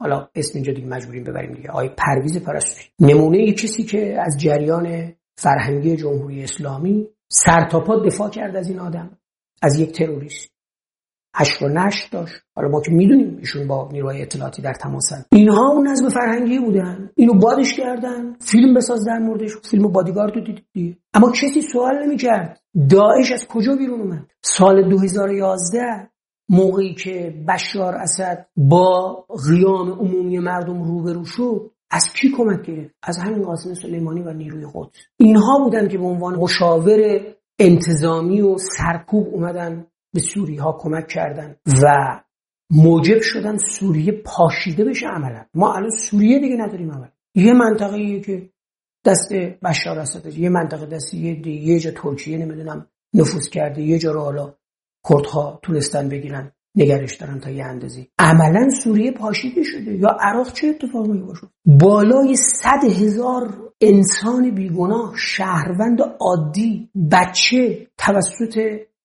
حالا اسم اینجا دیگه مجبوریم ببریم دیگه، آقای پرویز پرستویی، نمونه کسی که از جریان فرهنگی جمهوری اسلامی سرتاپا دفاع کرد از این آدم، از یک تروریست، حشر و نشر داشت. حالا ما که میدونیم ایشون با نیروهای اطلاعاتی در تماسن. اینها اون نظم فرهنگی بودن، اینو بادش کردن، فیلم بساز در موردش، فیلم بادیگارد رو دیدید. اما کسی سوال نمی‌کرد داعش از کجا بیرون اومد. سال 2011 موقعی که بشار اسد با قیام عمومی مردم روبرو شد، از کی کمک گرفت؟ از همین قاسم سلیمانی و نیروی قدس. اینها بودن که به عنوان مشاور انتظامی و سرکوب اومدن به سوریه ها کمک کردن و موجب شدن سوریه پاشیده بشه عملا. ما الان سوریه دیگه نداریم عملا. یه منطقه‌ایه که دست بشار اسد، یه منطقه دست یه جا ترکیه نمیدونم نفوذ کرده، یه جا رو حالا کردها تونستن بگیرن نگرش دارن تا یه اندازی. عملا سوریه پاشیده شده. یا عراق چه اتفاقی باشه؟ بالای 100,000 انسان بیگناه، شهروند عادی، بچه توسط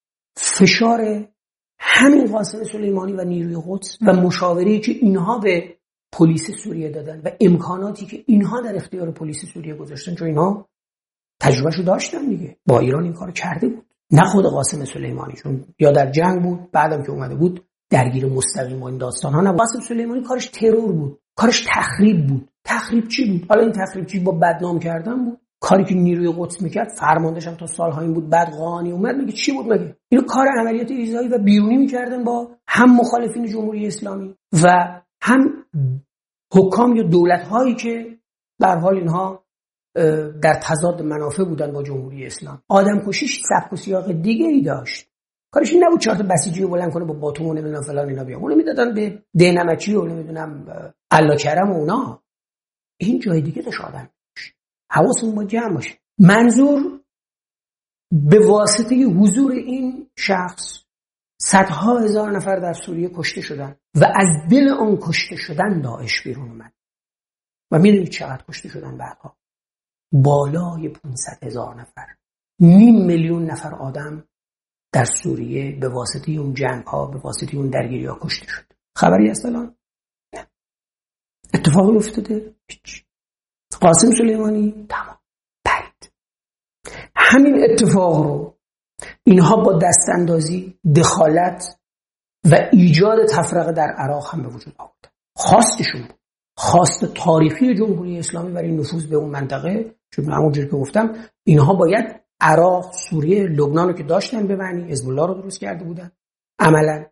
فشار همین قاسم سلیمانی و نیروی قدس و مشاوری که اینها به پلیس سوریه دادن و امکاناتی که اینها در اختیار پلیس سوریه گذاشتن، چون اینها تجربهشو داشتن دیگه، با ایران این کارو کرده بود. نه خود قاسم سلیمانی، چون یا در جنگ بود، بعدم که اومده بود درگیر مستقیم با این داستان ها. نه، قاسم سلیمانی کارش ترور بود، کارش تخریب بود. تخریب چی بود؟ حالا این تخریب چی؟ با بدنام کردن بود. کاری که نیروی قدس میکرد، فرماندهش هم تا سال‌ها این بود، بعد قانی اومد میگه چی بود مگه؟ اینو کار عملیات ایذایی و بیرونی میکردن با هم مخالفین جمهوری اسلامی و هم حکام یا دولت‌هایی که به هر حال اینها در تضاد منافع بودن با جمهوری اسلام. آدم کشیش سبک و سیاق دیگری داشت. کارش این نبود چهار تا بسیجی رو بلند کنه با باتوم و نمیدونم فلان اینا بیام. اونو میدادن به دهنمچی و نمیدونم الله کرم و اونا. این جای دیگه داشت آدم. حواسمون باید جمع باشه. منظور به واسطه حضور این شخص صدها هزار نفر در سوریه کشته شدن و از دل آن کشته شدن داعش بیرون اومد. و میدونید چقدر کشته شدن بعدها؟ بالای 500,000 نفر. 500,000 نفر آدم در سوریه به واسطه اون جنگ ها، به واسطه اون درگیری ها کشته شد. خبری هست الان؟ نه. اتفاقی افتاده؟ هیچ. قاسم سلیمانی تمام پرید. همین اتفاق رو اینها با دستاندازی، دخالت و ایجاد تفرقه در عراق هم به وجود آورد. خواستشون بود. خواست تاریخی جمهوری اسلامی برای نفوذ به اون منطقه، چون همونجوری که گفتم اینها باید عراق، سوریه، لبنان رو که داشتن به معنی حزب الله رو درست کرده بودن، عملا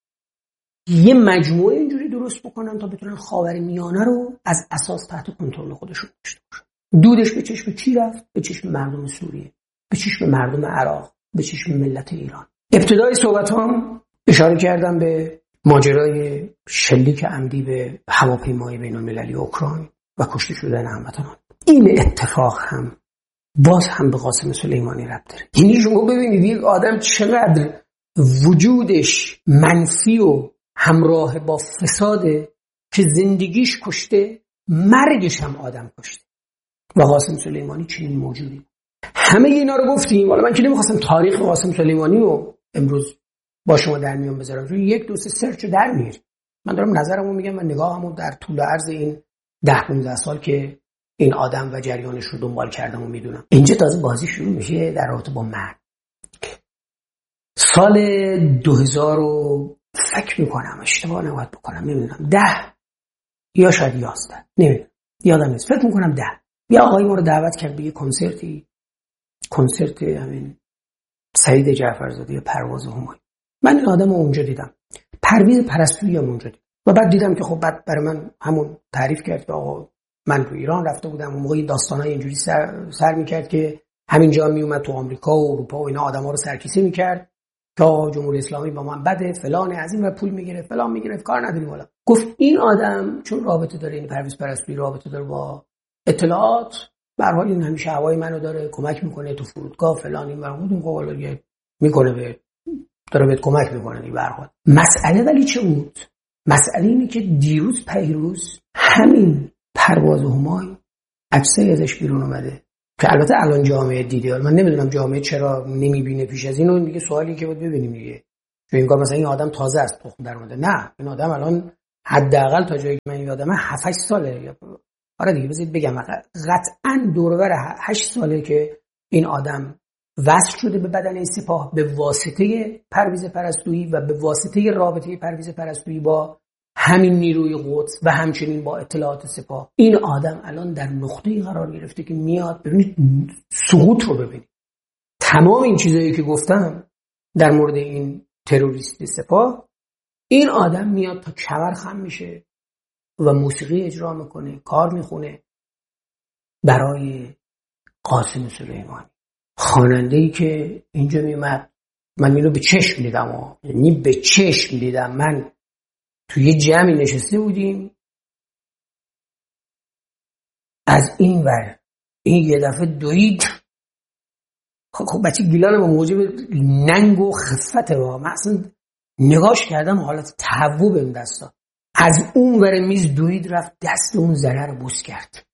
یه مجموعه اینجوری درست بکنن تا بتونن خاورمیانه رو از اساس تحت کنترل خودشون داشته باشن. دودش به چشم کی رفت؟ به چشم مردم سوریه، به چشم مردم عراق، به چشم ملت ایران. ابتدای صحبتام اشاره کردم به ماجرای شلیک عمدی به هواپیمای بین‌المللی اوکراین و کشته شدن هموطنان. این اتفاق هم باز هم به قاسم سلیمانی ربط داره. یعنی شما ببینید یک آدم چقدر وجودش منفی و همراه با فساده که زندگیش کشته، مرگش هم آدم کشته. و قاسم سلیمانی چنین موجودی. همه اینا رو گفتیم. حالا من که نمیخواستم تاریخ قاسم سلیمانی رو امروز با شما در میان بذارم، چون یک دو سه سرچ در میارم. من دارم نظرمو میگم و نگاهمو در طول و عرض این 10-15 سال که این آدم و جریانش رو دنبال کردم و میدونم. اینجا تازه بازی شروع میشه در رابطه با مرگ. سال 2000 رو فکر میکنم، اشتباه نباید بکنم، نمیدونم 10 یا شاید 11، نمیدونم، یادم نیست، فکر میکنم 10. یه آقایی ما رو دعوت کرد به یه کنسرت همین سعید جعفرزاده پرواز همایی. من این آدم رو اونجا دیدم. پرویز پرستویی هم اونجا دیدم. و بعد دیدم که خب بعد برای من همون تعریف کرد که آقا من تو ایران رفته بودم، اون موقع این داستانای اینجوری سر میکرد که همینجا میومد تو آمریکا و اروپا و اینا آدما رو سرکیسه میکرد که جمهوری اسلامی با من بده، فلان، از این و پول میگرفت، فلان میگرفت، کار نداریم. والا گفت این آدم چون رابطه داره، این پرویز پرستویی رابطه داره با اطلاعات، به هر حال این همیشه هوای منو داره، کمک میکنه تو فرودگاه فلان، این برامون قول میکنه، به داره بهت کمک میکنه. این به هر حال مسئله ولی چه بود؟ مسئله اینه که دیروز پیروز همین پرواز همای عکسای ازش بیرون اومده که البته الان جامعه دیده. من نمیدونم جامعه چرا نمیبینه پیش از اینو. دیگه سوالی که باید ببینیم دیگه، چون انگار مثلا این آدم تازه است تخم در اومده. نه، این آدم الان حداقل تا جایی که من یادمه 7-8 ساله. آره دیگه بذارید بگم قطعاً دور و بر 8 ساله که این آدم وصل شده به بدن این سپاه به واسطه پرویز پرستویی و به واسطه رابطه پرویز پرستویی با همین نیروی قدس و همچنین با اطلاعات سپاه. این آدم الان در نقطه‌ای قرار گرفته که میاد، ببینید سقوط رو ببینید. تمام این چیزایی که گفتم در مورد این تروریست سپاه، این آدم میاد تا کمر خم میشه و موسیقی اجرا میکنه، کار میخونه برای قاسم سلیمانی، خواننده‌ای که اینجا میومد. من اینو به چشم دیدم، یعنی به چشم دیدم. من توی یه جمعی نشسته بودیم، از این ور این یه دفعه دوید. خب بچه گیلان با موجب ننگ و خفته با من اصلا نگاش کردم، حالت تهوع بهم دست داد. از اون ور میز دوید رفت دست اون زنه رو بوس کرد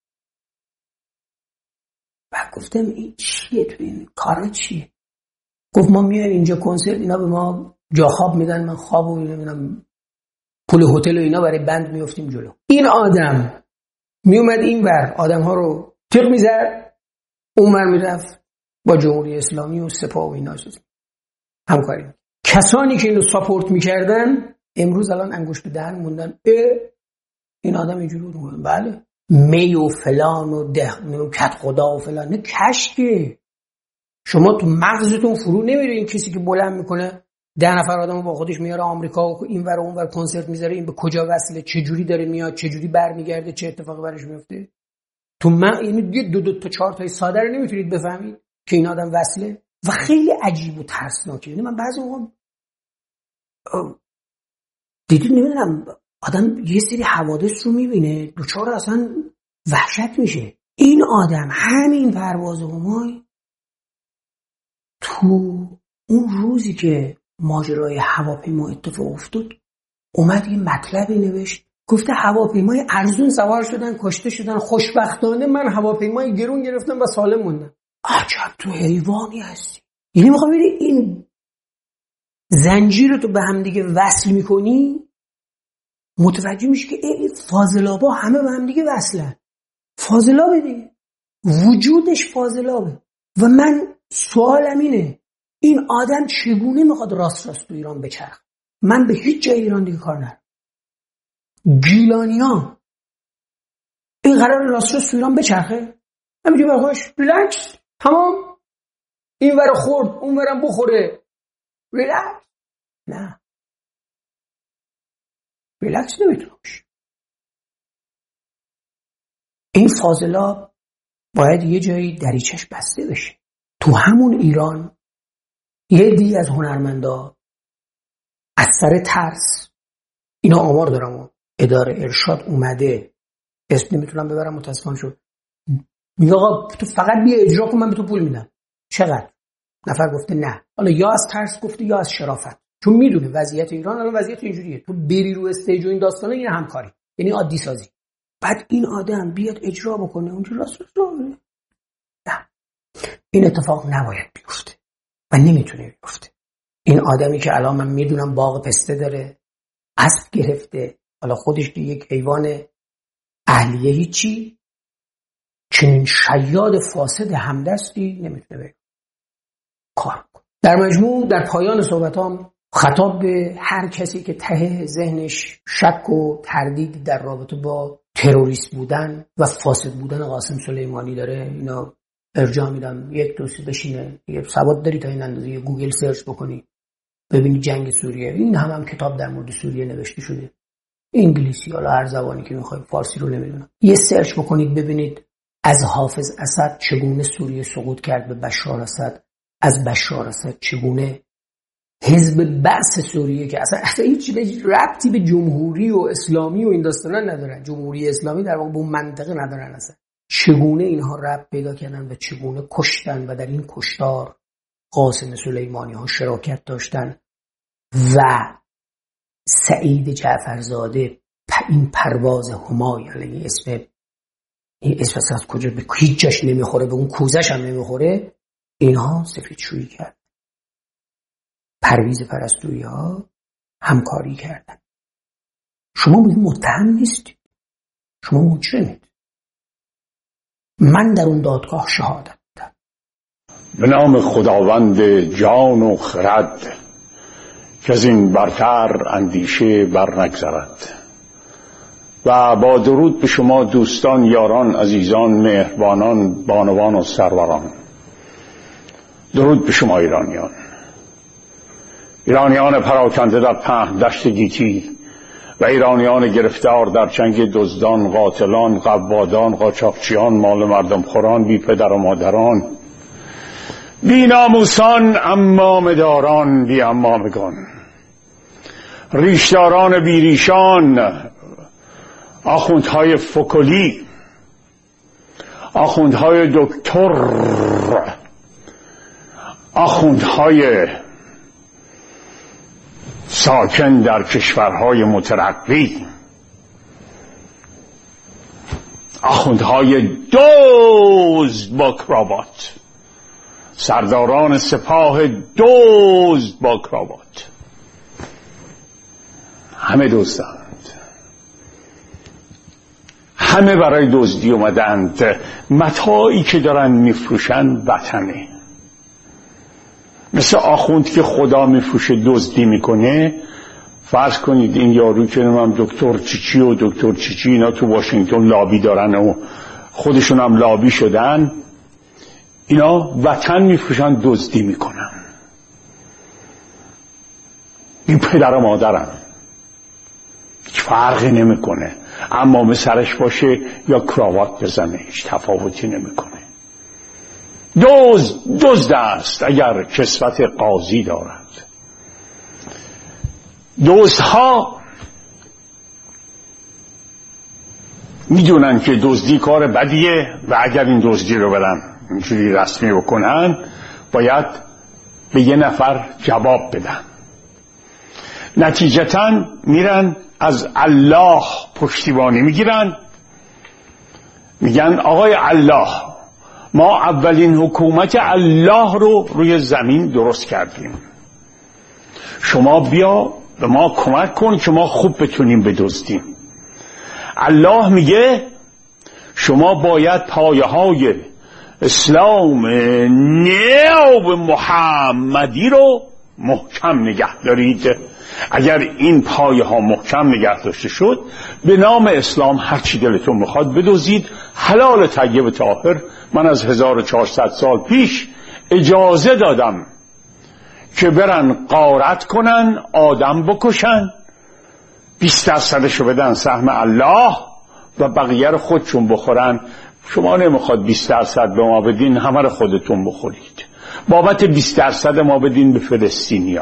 و گفتم این چیه؟ تو این کارا چیه؟ گفت ما میایم اینجا کنسرت، اینا به ما جا خواب میدن، من خواب و نمیدونم پول هتل و اینا برای بند میافتیم جلو. این آدم میومد این ور آدم ها رو تیغ میزد، اون ور میرفت با جمهوری اسلامی و سپاه و اینا همکاری. کسانی که اینو ساپورت میکردن امروز الان انگشت به دهن موندن. این آدم اینجوری بود. بله می و فلان و کت خدا و فلان، نه کشکه. شما تو مغزتون فرو نمیره این کسی که بلند میکنه 10 نفر آدمو با خودش میاره آمریکا و این ور و اون ور کنسرت میذاره، این به کجا وصله، چه جوری داره میاد، چه جوری برمیگرده، چه اتفاقی براش میفته. تو یعنی دو تا 4 تا ساده رو نمیتونید بفهمید که این آدم وصله و خیلی عجیب و ترسناکه. یعنی من بعضی موقع دیدید نمیدونم آدم یه سری حوادث رو میبینه دوچار اصلا وحشت میشه. این آدم همین پرواز همای تو اون روزی که ماجرای هواپیما اتفاق افتاد اومد یه مطلبی نوشت، گفته هواپیمای ارزون سوار شدن کشته شدن، خوشبختانه من هواپیمای گرون گرفتم و سالم موندم. عجب تو حیوانی هستی. یعنی میخوام ببینی این زنجیر رو تو به هم دیگه وصل میکنی متوجه میشی که این فاضلابا همه به هم دیگه وصلن. فاضلابه دیگه، وجودش فاضلابه. و من سوالم اینه این آدم چگونه میخواد راست تو ایران بچرخه؟ من به هیچ جای ایران دیگه کار ندارم. گیلانی‌ها این قرار راست تو ایران بچرخه؟ همینجوری باهاش ریلکس تمام، این ور خورد اون ورم بخوره ریلکس. نه ریلکس نمیتونه باشه. این فاضلاب باید یه جایی دریچش بسته بشه. تو همون ایران یه دی از هنرمندا از سر ترس، اینا آمار دارم و اداره ارشاد اومده اسم نمیتونم ببرم متاسفانه شد، میگه آقا تو فقط بیا اجرا کن من به تو پول میدم. چقدر؟ نفر گفته نه. حالا یا از ترس گفته یا از شرافت، چون میدونه وضعیت ایران الان وضعیت اینجوریه، تو بری رو استیج و این داستانا این همکاری، یعنی عادی سازی. بعد این آدم بیاد اجرا بکنه اونجا راست نه، این اتفاق نباید بیفته و نمیتونه بیفته. این آدمی که الان من میدونم باغ پسته داره، اسب گرفته، حالا خودش یک حیوان اهلیه هیچی، چنین شیاد فاسد همدستی نمیتونه بگه کار کنه. در مجموع در پایان صحبتام خطاب به هر کسی که ته ذهنش شک و تردید در رابطه با تروریست بودن و فاسد بودن قاسم سلیمانی داره، اینا ارجاع میدم یک دوستی بشینه، یه سواد داری تا این اندازه یه گوگل سرچ بکنی ببینی جنگ سوریه، این هم کتاب در مورد سوریه نوشته شده، انگلیسی حالا هر زبانی که میخواید، فارسی رو نمیدونم، یه سرچ بکنید ببینید از حافظ اسد چگونه سوریه سقوط کرد به بشار اسد، از بشار اسد چگونه حزب بعث سوریه که اصلا هیچ ربطی به جمهوری و اسلامی و این داستانا ندارن، جمهوری اسلامی در واقع به اون منطقه ندارن، اصلا چگونه اینها ربط پیدا کردن و چگونه کشتن و در این کشتار قاسم سلیمانی ها شراکت داشتن و سعید جعفرزاده این پرواز همای، یعنی اسم از کجا به هیچ جاش نمیخوره، به اون کوزش هم نمیخوره، اینها سفیدشویی کرد، پرویز پرستویی ها همکاری کردن. شما متهم نیستید، شما مجرمید. من در اون دادگاه شهادت دادم. به نام خداوند جان و خرد که از این برتر اندیشه بر نگذرد، و با درود به شما دوستان، یاران، عزیزان، مهربانان، بانوان و سروران. درود به شما ایرانیان پراکنده در پهن دشت گیتی و ایرانیان گرفتار در جنگ دزدان، قاتلان، قوادان، قاچاقچیان، مال مردم خوران، بی پدر و مادران، بی ناموسان، عمامه داران، بی عمامگان، ریشداران بی ریشان، آخوندهای فکلی، آخوندهای دکتر، آخوندهای ساکن در کشورهای مترقی، آخوندهای دزد با کراوات، سرداران سپاه دزد با کراوات، همه دزدند، همه برای دزدی اومدند. متاعی که دارن میفروشن وطنه. مثل آخوند که خدا میفروشه دزدی میکنه. فرض کنید این یارو که من دکتر چیچی و دکتر چیچی اینا تو واشنگتن لابی دارن و خودشون هم لابی شدن، اینا وطن میفروشن دزدی میکنن. این پدر و مادرم، هیچ فرقی نمیکنه عمامه سرش باشه یا کراوات بزنه، هیچ تفاوتی نمیکنه. دزد است اگر کسوت قاضی دارد. دزدها میدونن که دزدی کار بدیه و اگر این دزدی رو برن اینجوری رسمی بکنن باید به یه نفر جواب بدن. نتیجتاً میرن از الله پشتیبانی میگیرن، میگن آقای الله، ما اولین حکومت الله رو روی زمین درست کردیم، شما بیا به ما کمک کن که ما خوب بتونیم بدزدیم. الله میگه شما باید پایه های اسلام نو محمدی رو محکم نگه دارید. اگر این پایه ها محکم نگه داشته شد، به نام اسلام هر چی دلتون بخواد بدزدید، حلال طیب طاهر. من از 1400 سال پیش اجازه دادم که برن غارت کنن، آدم بکشن، 20% بدن سهم الله و بقیه رو خودشون بخورن. شما نمیخواد 20% به ما بدین، همه رو خودتون بخورید. بابت 20% ما بدین به فلسطینیا.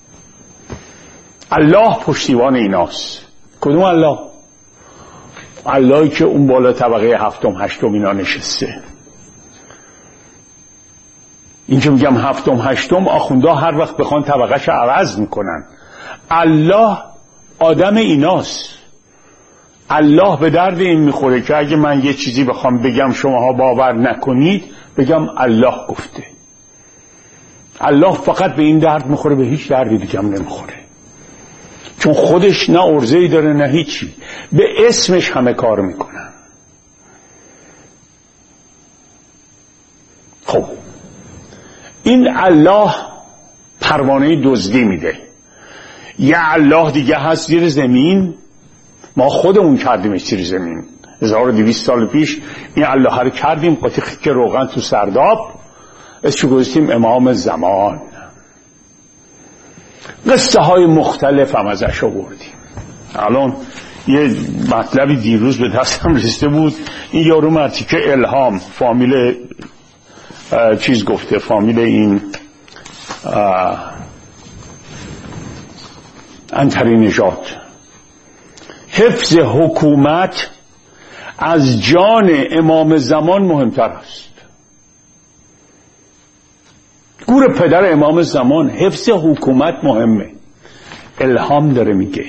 الله پشتیبان ایناست. کدوم الله؟ اللهی که اون بالا طبقه 7م 8م اینا نشسته. این که میگم 7م 8م، آخوندا هر وقت بخوان طبقهش عوض میکنن. الله آدم ایناست. الله به درد این میخوره که اگه من یه چیزی بخوام بگم شماها باور نکنید، بگم الله گفته. الله فقط به این درد میخوره، به هیچ دردی دیگه هم نمیخوره، چون خودش نه عرضه‌ای داره نه هیچی، به اسمش همه کار میکنن. خب این الله پروانه دزدی میده. یه الله دیگه هست زیر زمین، ما خودمون کردیمش زیر زمین. 1200 سال پیش این الله رو کردیم قاطی خیک روغن تو سرداب، اسمشو گذاشتیم امام زمان. قصه های مختلف هم ازش آوردیم. الان یه مطلبی دیروز به دستم رسیده بود، این یارو مرتی که الهام فامیل چیز گفته، فامیل این عنتری نژاد، حفظ حکومت از جان امام زمان مهمتر است. گور پدر امام زمان، حفظ حکومت مهمه. الهام داره میگه.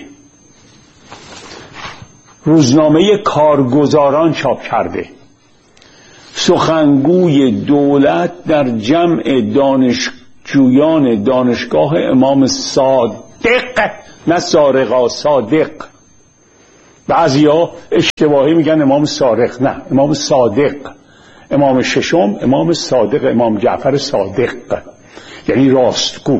روزنامه کارگزاران چاپ کرده، سخنگوی دولت در جمع دانشجویان دانشگاه امام صادق، نه سارقا، صادق، بعضیا اشتباهی میگن امام صادق، نه، امام صادق، امام ششم، امام صادق، امام جعفر صادق، یعنی راستگو.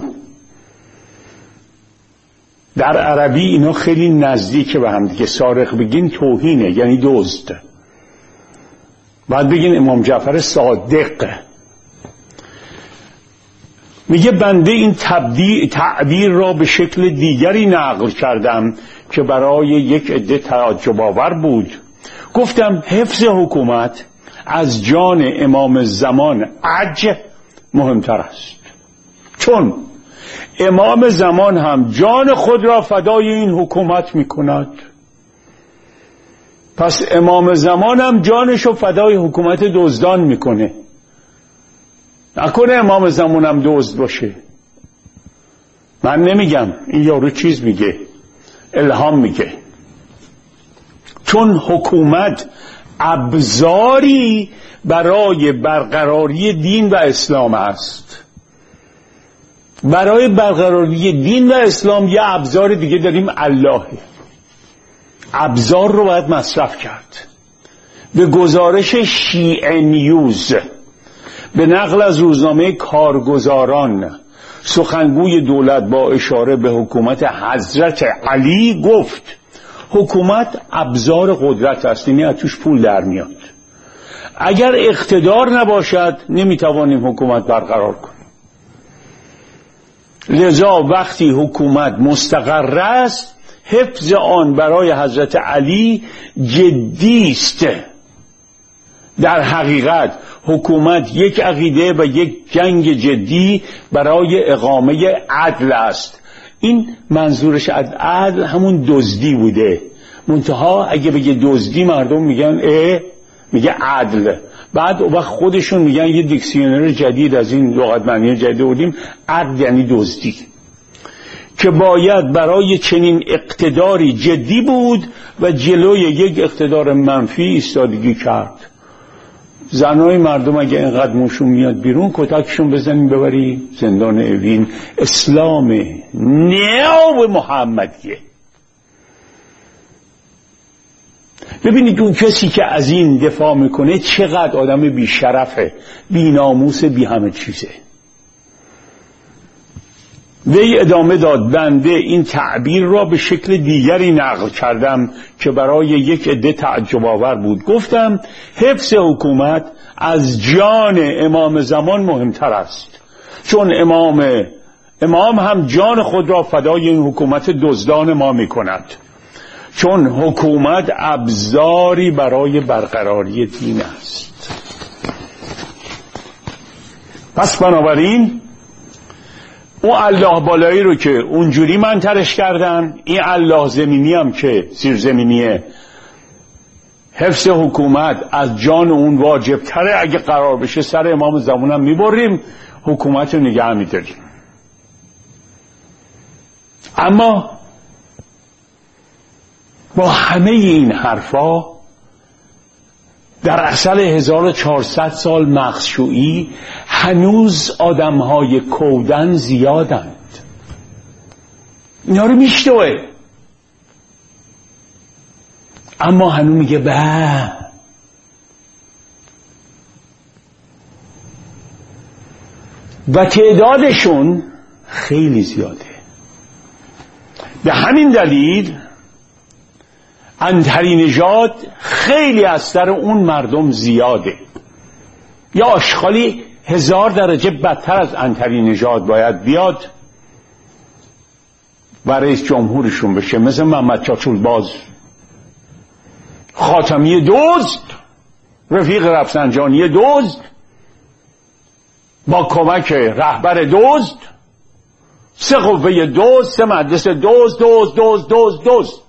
در عربی اینا خیلی نزدیک به هم دیگه. سارق بگین توهینه، یعنی دزد. بعد بگین امام جعفر صادق. میگه بنده این تعبیر را به شکل دیگری نقل کردم که برای یک عده تعجب آور بود. گفتم حفظ حکومت از جان امام زمان مهمتر است، چون امام زمان هم جان خود را فدای این حکومت میکند. پس امام زمان هم جانشو فدای حکومت دزدان میکنه. نکنه امام زمان هم دزد باشه. من نمیگم، این یارو چیز میگه، الهام میگه. چون حکومت ابزاری برای برقراری دین و اسلام است. برای برقراری دین و اسلام یه ابزار دیگه داریم، اللهه. ابزار رو باید مصرف کرد. به گزارش شیعه نیوز، به نقل از روزنامه کارگزاران، سخنگوی دولت با اشاره به حکومت حضرت علی گفت حکومت ابزار قدرت است، یعنی از توش پول در میاد. اگر اقتدار نباشد نمیتوانیم حکومت برقرار کنیم. لذا وقتی حکومت مستقر است، حفظ آن برای حضرت علی جدی است. در حقیقت حکومت یک عقیده و یک جنگ جدی برای اقامه عدل است. این منظورش از عدل همون دزدی بوده، منتها اگه بگه دزدی مردم میگن میگه عدل. بعد وقت خودشون میگن یه دیکسیونر جدید از این لغت معنی جدید بودیم، عدل یعنی دزدی، که باید برای چنین اقتداری جدی بود و جلوی یک اقتدار منفی ایستادگی کرد. زنای مردم اگه اینقدر موشون میاد بیرون، کتکشون بزنیم ببری زندان اوین. اسلام نو محمدیه. ببینید اون کسی که از این دفاع میکنه چقدر آدم بی شرفه، بی ناموس، بی همه چیزه. وی ادامه داد بنده این تعبیر را به شکل دیگری نقل کردم که برای یک عده تعجب آور بود. گفتم حفظ حکومت از جان امام زمان مهمتر است، چون امام هم جان خود را فدای این حکومت دزدان ما می کند. چون حکومت ابزاری برای برقراری دین است. پس بنابراین اون الله بالایی رو که اونجوری منترش کردن، این الله زمینی هم که زیرزمینیه، حفظ حکومت از جان اون واجب تره. اگه قرار بشه سر امام زمان هم میبریم، حکومت رو نگه میداریم. اما با همه این حرفا در اصل 1400 سال مخشوعی هنوز آدمهای کودن زیادند. اینا رو میشتوه، اما هنوز میگه به. و تعدادشون خیلی زیاده. به همین دلیل عنتری نژاد خیلی از در اون مردم زیاده. یا آشغالی 1000 درجه بدتر از عنتری نژاد باید بیاد و رئیس جمهورشون بشه، مثل محمد چاچولباز، خاتمی دزد، رفیق رفسنجانی دزد، با کمک رهبر دزد، 3 قوه دزد، 3 مدرسه دزد.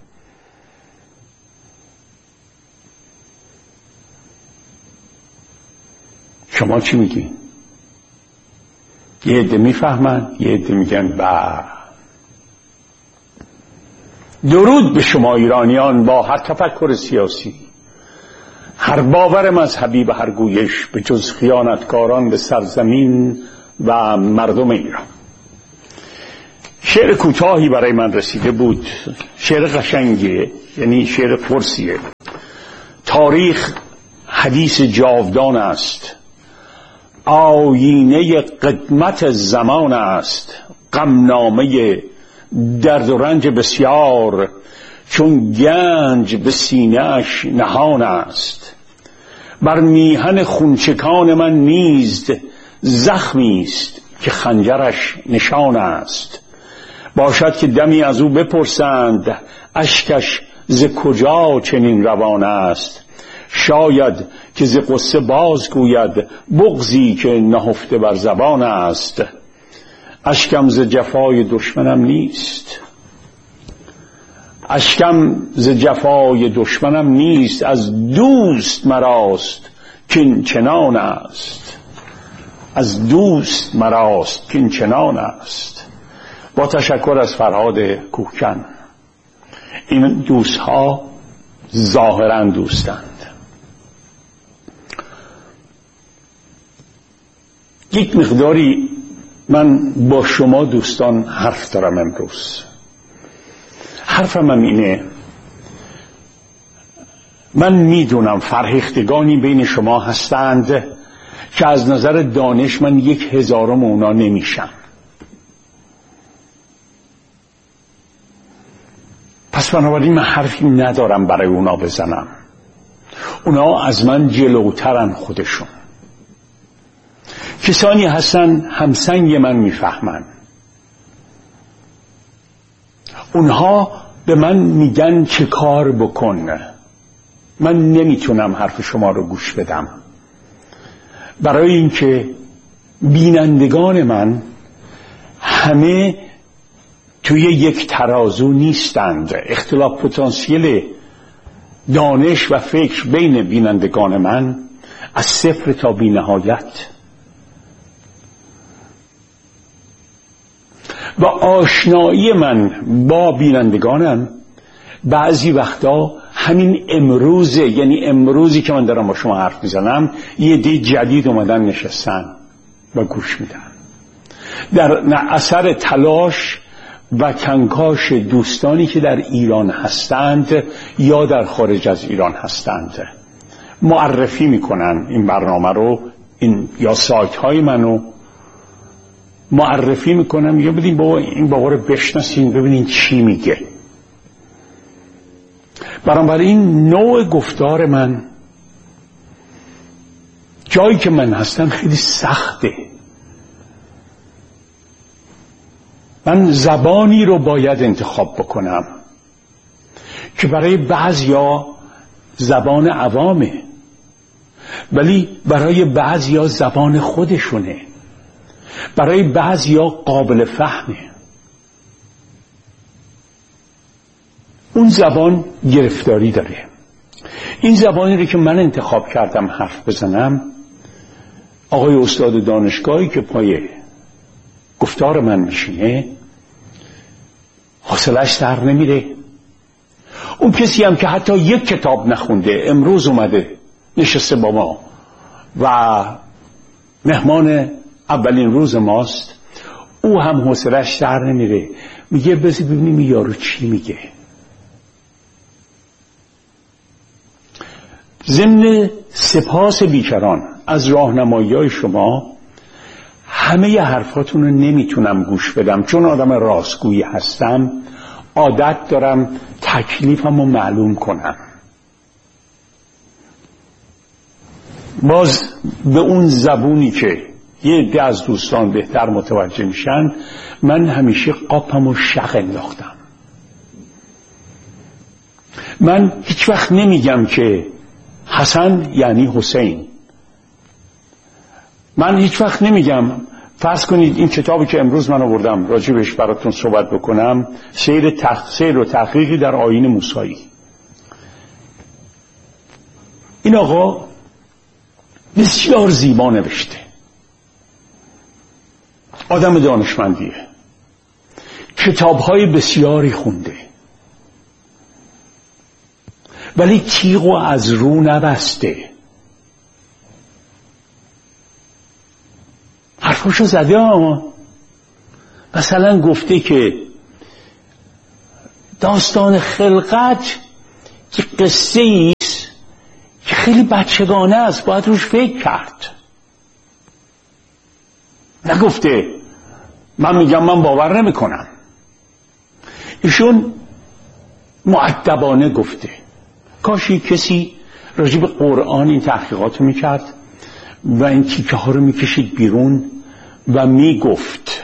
شما چی میگین؟ یه عده میفهمن، یه عده میگن با. درود به شما ایرانیان با هر تفکر سیاسی، هر باور مذهبی و هر گویش، به جز خیانتکاران به سرزمین و مردم ایران. شعر کوتاهی برای من رسیده بود، شعر قشنگیه، یعنی شعر پرسیه. تاریخ حدیث جاودان است، آیینه قدمت زمان است. غمنامه درد و رنج بسیار، چون گنج به سینه‌اش نهان است. بر میهن خونچکان من نیز زخمی است، که خنجرش نشان است. باشد که دمی از او بپرسند، اشکش ز کجا چنین روان است. شاید که ز قصه باز گوید، بغضی که نهفته بر زبان است. اشکم ز جفای دشمنم نیست، اشکم ز جفای دشمنم نیست. از دوست مراست کین چنان است، از دوست مراست کین چنان است. با تشکر از فرهاد کوهکن. این دوست ها ظاهرا دوستند. یک مقداری من با شما دوستان حرف دارم امروز. حرفم هم اینه، من میدونم فرهیختگانی بین شما هستند که از نظر دانش من 1000 اونا نمیشم. پس بنابراین من حرفی ندارم برای اونا بزنم. اونا از من جلوترن خودشون. کسانی هستن همسنگ من میفهمن. اونها به من میگن چه کار بکن. من نمیتونم حرف شما رو گوش بدم، برای اینکه بینندگان من همه توی یک ترازو نیستند. اختلاف پتانسیل دانش و فکر بین بینندگان من از 0 تا بی‌نهایت. و آشنایی من با بینندگانم بعضی وقتا همین امروزه، یعنی امروزی که من دارم با شما حرف میزنم یه عده جدید اومدن نشستن و گوش میدن، در اثر تلاش و کنکاش دوستانی که در ایران هستند یا در خارج از ایران هستند. معرفی میکنن این برنامه رو، این یا سایت های منو معرفی میکنم، یا بدین بابا این بابا رو بشناسین ببینین چی میگه. بنابراین نوع گفتار من جایی که من هستم خیلی سخته. من زبانی رو باید انتخاب بکنم که برای بعضیا زبان عوامه، ولی برای بعضیا زبان خودشونه، برای بعضیا قابل فهمه. اون زبان گرفتاری داره. این زبانی رو که من انتخاب کردم حرف بزنم، آقای استاد دانشگاهی که پای گفتار من میشینه حوصله‌اش سر نمیره. اون کسی هم که حتی یک کتاب نخونده امروز اومده نشسته با ما و مهمان اولین روز ماست، او هم حوصله‌اش سر نمیره. میگه بذار ببینیم یارو چی میگه. ضمن سپاس بیکران از راهنمایی‌های شما، همه حرفاتون رو نمیتونم گوش بدم چون آدم راستگویی هستم. عادت دارم تکلیفم رو معلوم کنم. باز به اون زبونی که یه عده از دوستان بهتر متوجه میشن، من همیشه قاپم و شق انداختم. من هیچ وقت نمیگم که حسن یعنی حسین. من هیچ وقت نمیگم فرض کنید این کتابی که امروز من آوردم راجبش براتون صحبت بکنم، سیر و تحقیقی در آیین موسایی. این آقا بسیار زیبا نوشته، آدم دانشمندیه، کتاب‌های بسیاری خونده، ولی تیغو از رو نبسته. حرفاشو زده، مثلا گفته که داستان خلقت که قصه ایست که خیلی بچگانه است، باید روش فکر کرد. نگفته من میگم من باور نمی کنم. ایشون مؤدبانه گفته. کاشی کسی راجع به قرآن این تحقیقات رو میکرد و این تیکه ها رو میکشید بیرون و میگفت.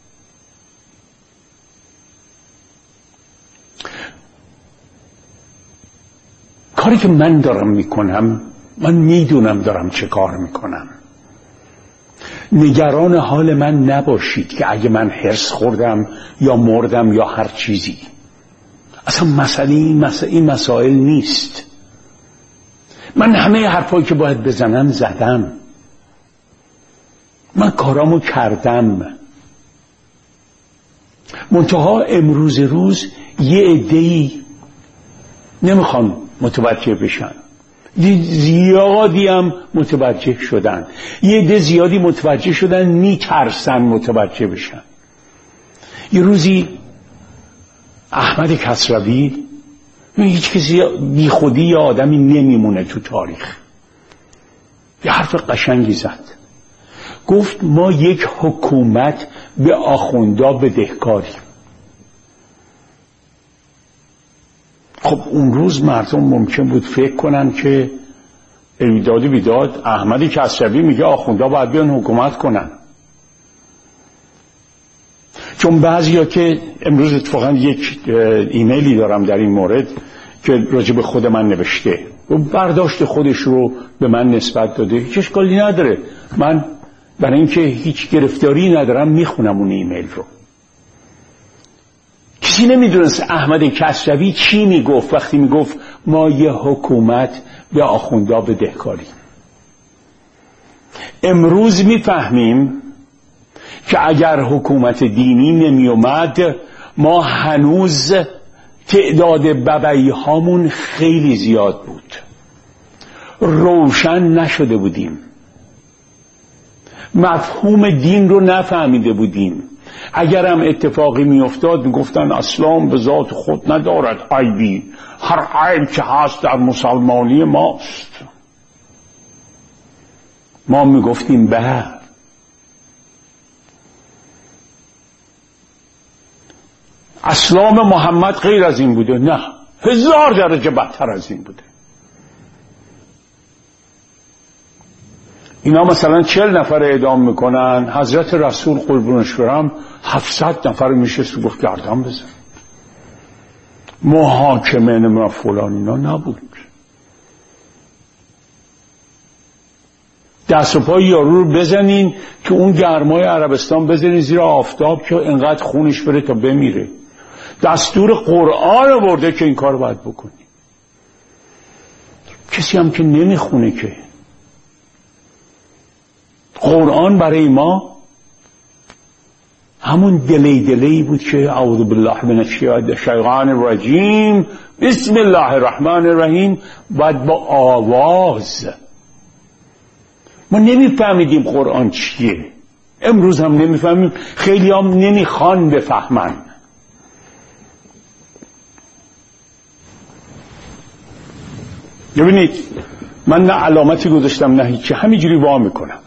کاری که من دارم میکنم، من میدونم دارم چه کار میکنم. نگران حال من نباشید که اگه من هرس خوردم یا مردم یا هر چیزی. اصلا مسئله این مسائل نیست. من همه حرفایی که باید بزنم زدم. من کارامو کردم. منتها امروز روز یه عده‌ای نمیخوان متوجه بشن. زیادی هم متوجه شدن. یه عده زیادی متوجه شدن، میترسن متوجه بشن. یه روزی احمد کسروی، هیچ کسی بی خودی یا آدمی نمیمونه تو تاریخ، یه حرف قشنگی زد. گفت ما یک حکومت به آخوندا بدهکاریم. خب اون روز مردم ممکن بود فکر کنن که ایداد بیداد احمد کسروی میگه آخوندا باید بیان حکومت کنن. چون بعضیا که امروز اتفاقا یک ایمیلی دارم در این مورد که راجع به خود من نوشته و برداشت خودش رو به من نسبت داده، هیچ اشکالی نداره. من برای اینکه هیچ گرفتاری ندارم میخونم اون ایمیل رو. کسی نمیدونست احمد کسروی چی میگفت وقتی میگفت ما یه حکومت به آخوندا بدهکاریم. امروز میفهمیم که اگر حکومت دینی نمی اومد ما هنوز تعداد ببعی هامون خیلی زیاد بود، روشن نشده بودیم، مفهوم دین رو نفهمیده بودیم. اگر هم اتفاقی می افتاد می گفتن اسلام به ذات خود ندارد عیبی، هر عیب که هست در مسلمانی ماست. ما می گفتیم به اسلام محمد غیر از این بوده، نه 1000 درجه بدتر از این بوده. اینا مثلا 40 نفر اعدام میکنن، حضرت رسول قربونش برم 700 نفر میشه گفت گردن بزن. محاکمه نمیدونم فلان اینا نبود. دست و پای یارو رو بزنین که اون گرمای عربستان بزنین زیر آفتاب که انقدر خونش بره تا بمیره. دستور قرآن آورده که این کار باید بکنی. کسی هم که نمیخونه که. قرآن برای ما همون دلی بود که اعوذ بالله من الشیطان الرجیم بسم الله الرحمن الرحیم باید با آواز. ما نمیفهمیدیم قرآن چیه، امروز هم نمیفهمیم، خیلی هم نمیخوان بفهمن. ببینید من نه علامتی گذاشتم نه هیچی، همینجوری وا میکنم.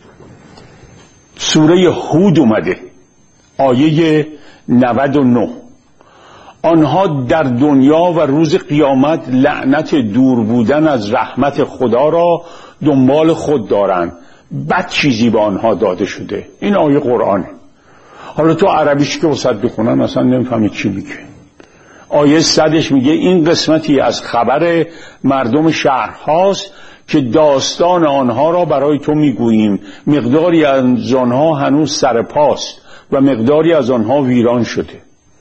سوره هود اومده آیه 99. آنها در دنیا و روز قیامت لعنت دور بودن از رحمت خدا را دنبال خود دارند، بد چیزی به آنها داده شده. این آیه قرآنه. حالا تو عربیش که وسط بخونن اصلا نمیفهمی چی میگه. آیه 100 میگه این قسمتی از خبر مردم شهرهاست که داستان آنها را برای تو میگوییم، مقداری از آنها هنوز سر پاست و مقداری از آنها ویران شده.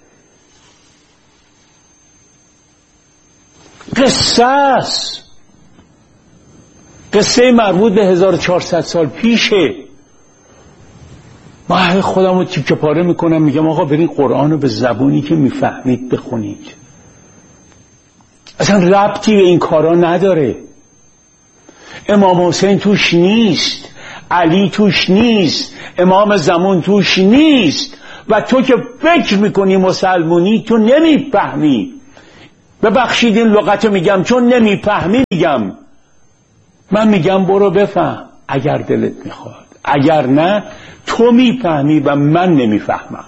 قصه است، قصه مربوط به 1400 سال پیشه. من خودم رو تیکه پاره میکنم، میگم آقا برین قرآن رو به زبونی که میفهمید بخونید. اصلا ربطی به این کارا نداره. امام حسین توش نیست، علی توش نیست، امام زمان توش نیست. و تو که فکر میکنی مسلمونی تو نمیفهمی. ببخشید این لغت میگم چون نمیفهمی میگم. من میگم برو بفهم اگر دلت میخواد، اگر نه تو میفهمی و من نمیفهمم.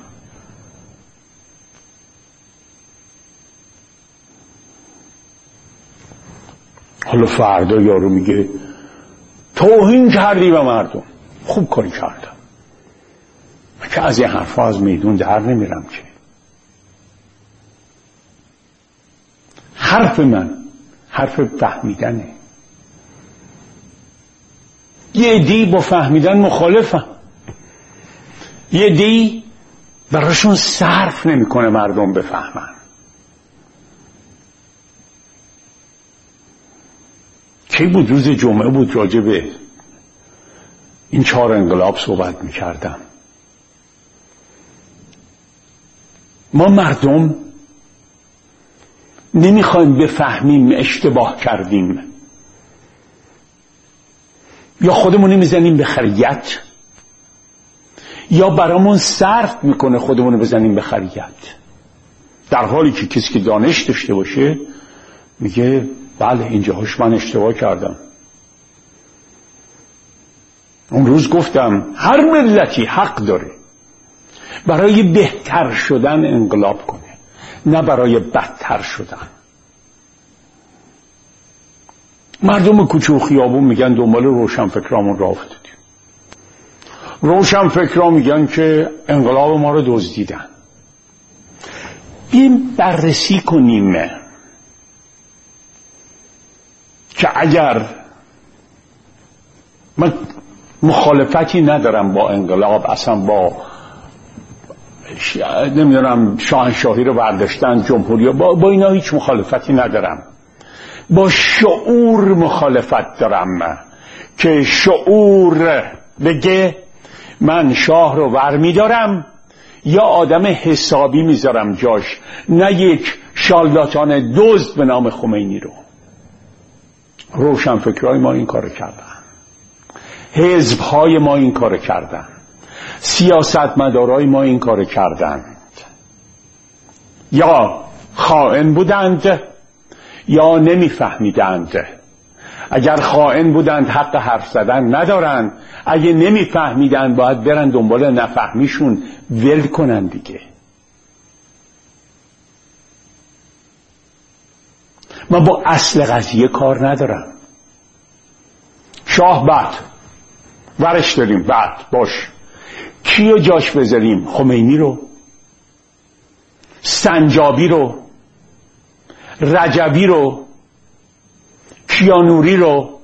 حالا فردا یارو میگه توهین کردی به مردم. خوب کاری کردم که از این حرفا از میدون در نمیرم. که حرف من حرف فهمیدنه. یه عده‌ای با فهمیدن مخالفم، یه عده‌ای براشون صرف نمیکنه مردم بفهمن. کی بود؟ روز جمعه بود، راجع به این 4 انقلاب صحبت میکردم. ما مردم نمیخوایم بفهمیم اشتباه کردیم، یا خودمون میزنیم به خریت، یا برامون صرف میکنه خودمون بزنیم به خریت. در حالی که کسی که دانش داشته باشه میگه بله اینجاهاش من اشتباه کردم. اون روز گفتم هر ملتی حق داره برای بهتر شدن انقلاب کنه، نه برای بدتر شدن. مردم کوچه و خیابون میگن دنبال روشنفکرامون راه افتادیم. روشنفکرا میگن که انقلاب ما رو دزدیدن. بیایم بررسی کنیم که اگر من مخالفتی ندارم با انقلاب، اصلا با نمیدونم شاهنشاهی رو برداشتن، جمهوری، با اینا هیچ مخالفتی ندارم. با شعور مخالفت دارم که شعور بگه من شاه رو برمیدارم یا آدم حسابی میذارم جاش، نه یک شالاتان دزد به نام خمینی رو. روشنفکرای ما این کار کردن، حزبهای ما این کار کردن، سیاستمدارای ما این کار کردند. یا خائن بودند یا نمیفهمیدند. اگر خائن بودند حق حرف زدن ندارند، اگه نمیفهمیدند باید برن دنبال نفهمیشون، ول کنن دیگه. من با اصل قضیه کار ندارم. شاه بد، ورش داریم بد، باش. کیو جاش بذاریم؟ خمینی رو، سنجابی رو، رجبی رو، کیانوری رو،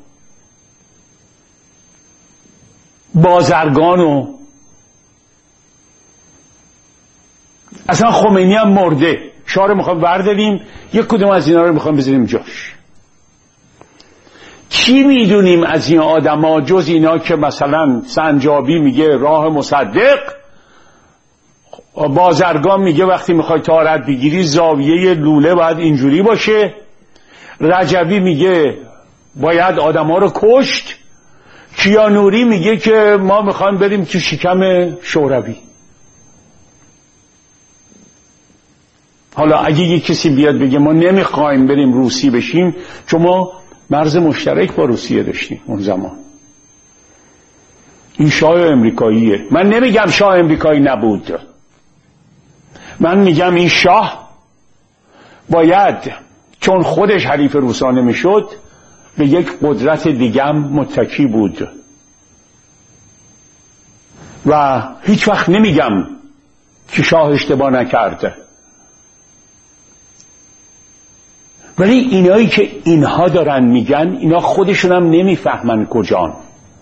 بازرگان رو. اصلا خمینی هم مرده، شاه رو میخوام برداریم، یک کدوم از اینا رو میخوام بذاریم جاش. چی میدونیم از این آدم ها جز اینا که مثلا سنجابی میگه راه مصدق، بازرگان میگه وقتی میخوای طارت بگیری زاویه لوله باید اینجوری باشه، رجبی میگه باید آدم ها رو کشت، کیانوری میگه که ما میخوایم بریم تو شکم شوروی. حالا اگه یک کسی بیاد بگه ما نمیخوایم بریم روسی بشیم، چون ما مرز مشترک با روسیه داشتیم اون زمان. این شاه امریکاییه. من نمیگم شاه امریکایی نبود، من میگم این شاه باید چون خودش حریف روسا نمیشد به یک قدرت دیگم متکی بود. و هیچ وقت نمیگم که شاه اشتباه نکرده، ولی اینایی که اینها دارن میگن اینا خودشون هم نمیفهمن کجان،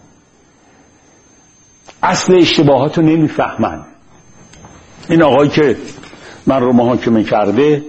اصل اشتباهات رو نمیفهمن. این آقایی که من رو محاکمه کرده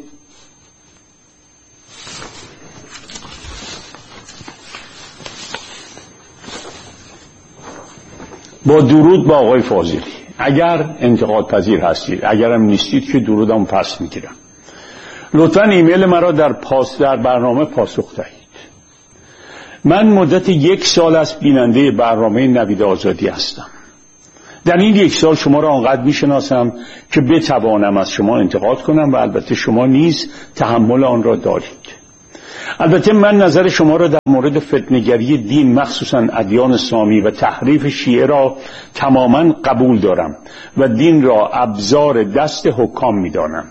با درود با آقای فاضلی، اگر انتقاد پذیر هستید، اگرم نیستید که درودم پس میگیرم، لطفاً ایمیل مرا در برنامه پاسخ دهید. من مدت 1 سال از بیننده برنامه نوید آزادی هستم در این 1 سال شما را آنقدر میشناسم که بتوانم از شما انتقاد کنم و البته شما نیز تحمل آن را دارید. البته من نظر شما را در مورد فتنه‌گری دین مخصوصا ادیان اسلامی و تحریف شیعه را تماما قبول دارم و دین را ابزار دست حکام می‌دانم.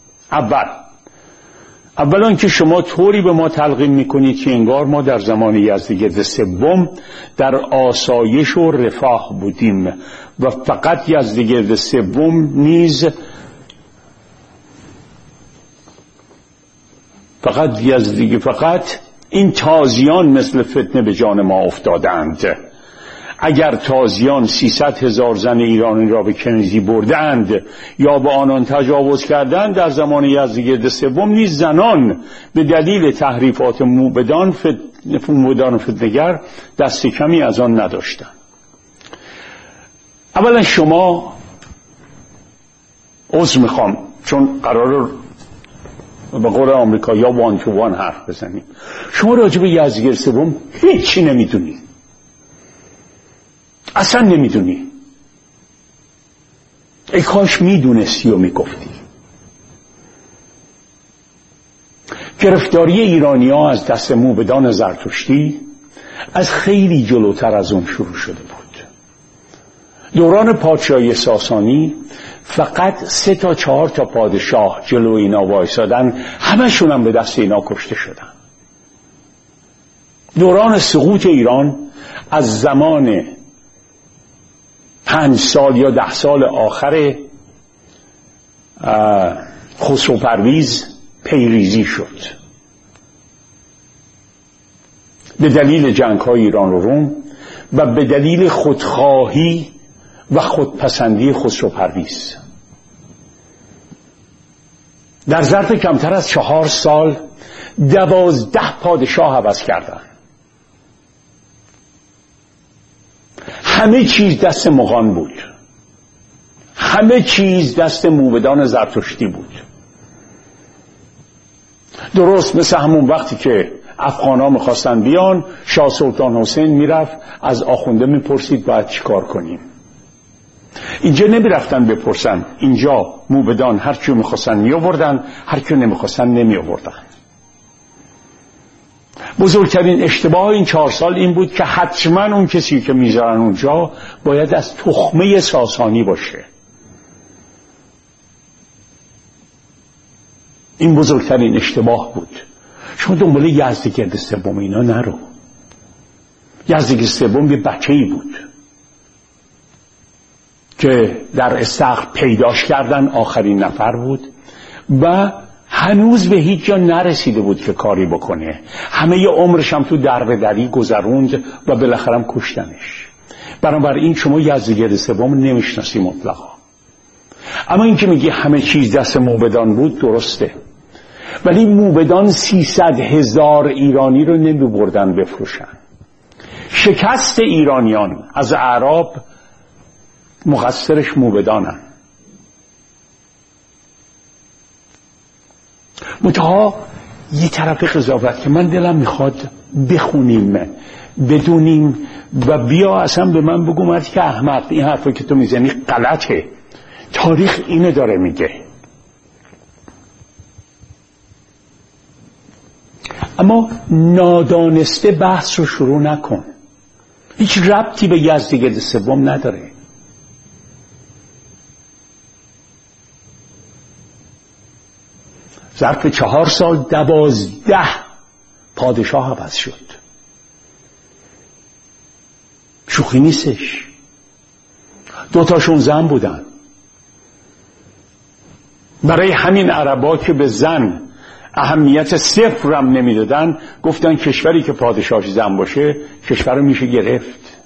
اولا که شما طوری به ما تلقین میکنید که انگار ما در زمان یزدگرد سوم در آسایش و رفاه بودیم و فقط یزدگرد سوم نیز فقط این تازیان مثل فتنه به جان ما افتادند. اگر تازیان 300,000 زن ایرانی را به کنیزی بردند یا به آنان تجاوز کردند، در زمان یزدگرد سوم نیز زنان به دلیل تحریفات موبدان فتنه‌گر دست کمی از آن نداشتند. اولا شما عذر میخوام چون قرار به قول آمریکا یا وان تو وان حرف بزنیم، شما راجع به یزدگرد سوم هیچی نمیدونی، اصلا نمیدونی. ای کاش میدونستی و میگفتی. گرفتاری ایرانی‌ها از دست موبدان زرتشتی از خیلی جلوتر از اون شروع شده بود. دوران پادشاهی ساسانی فقط 3 تا 4 تا پادشاه جلو اینا وایسادن، همشون هم به دست اینا کشته شدن. دوران سقوط ایران از زمان 5 سال یا 10 سال آخر خسرو پرویز پیریزی شد به دلیل جنگ‌های ایران و روم و به دلیل خودخواهی و خودپسندی خسرو پرویز. در ظرف کمتر از 4 سال 12 پادشاه عوض کردن. همه چیز دست مغان بود، همه چیز دست موبدان زرتشتی بود. درست مثل همون وقتی که افغان‌ها می‌خواستن بیان، شاه سلطان حسین میرفت از آخونده میپرسید باید چیکار کنیم. اینجا نمیرفتن بپرسن، اینجا موبدان هر چیو می‌خواستن می‌آوردن، هر چیو نمی‌خواستن نمی‌آوردن. بزرگترین اشتباه این 4 سال این بود که حتما اون کسی که میذارن اونجا باید از تخمه ساسانی باشه. این بزرگترین اشتباه بود. شما دنبال یزدگرد سوم اینا نرو. یزدگرد سوم یه بچه‌ای بود که در استخر پیداش کردن، آخرین نفر بود و هنوز به هیچ جا نرسیده بود که کاری بکنه. همه ی عمرش هم تو دربدری گذروند و بالاخره هم کشتنش. بنابراین شما یزدگرد سوم نمیشناسی مطلقا. اما این که میگی همه چیز دست موبدان بود درسته، ولی موبدان 300,000 ایرانی رو نمی بردن بفروشن. شکست ایرانیان از اعراب مقصرش موبدانن. منتها یه طرف قضاوت که من دلم میخواد بخونیم بدونیم و بیا اصلا به من بگو مردی که احمق این حرفی که تو میزنی غلطه. تاریخ اینه داره میگه. اما نادانسته بحث رو شروع نکن. هیچ ربطی به یزدگرد سوم نداره. ظرف 4 سال 12 پادشاه عوض شد. شوخی نیستش. 2 تاشون زن بودن. برای همین عربا که به زن اهمیت 0 هم نمیدادن گفتن کشوری که پادشاهش زن باشه کشور رو میشه گرفت.